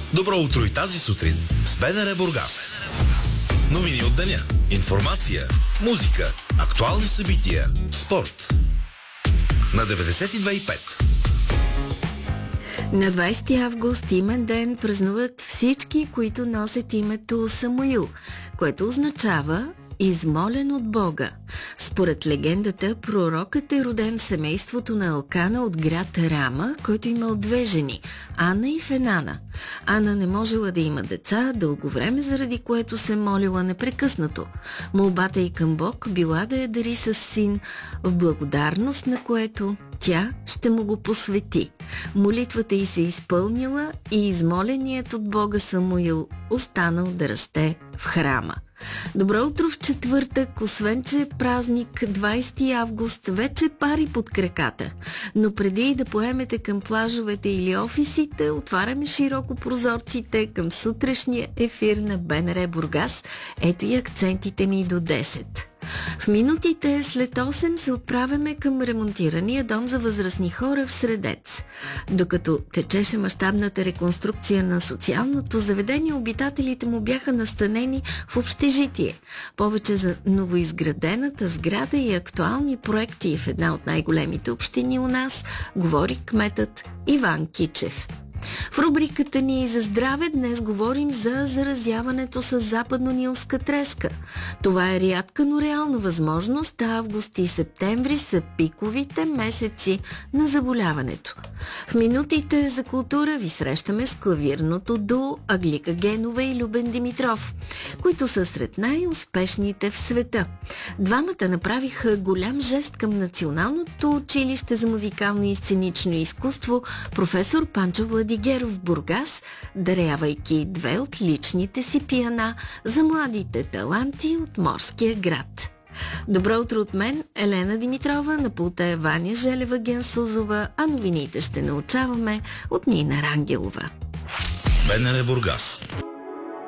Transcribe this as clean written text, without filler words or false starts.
Добро утро и тази сутрин с БНР Бургас. Новини от деня, информация, музика, актуални събития, спорт. На 92,5. На 20 август имен ден празнуват всички, които носят името Самуил, което означава измолен от Бога. Според легендата, пророкът е роден в семейството на Елкана от град Рама, който имал две жени – Ана и Фенана. Ана не можела да има деца дълго време, заради което се молила непрекъснато. Молбата й към Бог била да я дари с син, в благодарност на което тя ще му го посвети. Молитвата й се изпълнила и измоленият от Бога Самуил останал да расте в храма. Добро утро в четвъртък, освен че е празник 20 август, вече пари под краката. Но преди да поемете към плажовете или офисите, отваряме широко прозорците към сутрешния ефир на БНР Бургас. Ето и акцентите ни до 10. В минутите след 8 се отправяме към ремонтирания дом за възрастни хора в Средец. Докато течеше мащабната реконструкция на социалното заведение, обитателите му бяха настанени в общежитие. Повече за новоизградената сграда и актуални проекти в една от най-големите общини у нас говори кметът Иван Кичев. В рубриката ни за здраве днес говорим за заразяването с западно-нилска треска. Това е рядка, но реална възможност. Август и септември са пиковите месеци на заболяването. В минутите за култура ви срещаме с клавирното дуо Аглика Генова и Любен Димитров, които са сред най-успешните в света. Двамата направиха голям жест към Националното училище за музикално и сценично изкуство професор Панчо Владигеров в Бургас, дарявайки две от личните си пиана за младите таланти от морския град. Добро утро от мен, Елена Димитрова, на пулта е Ваня Желева-Генсузова, а новините ще научаваме от Нина Рангелова. БНР Бургас.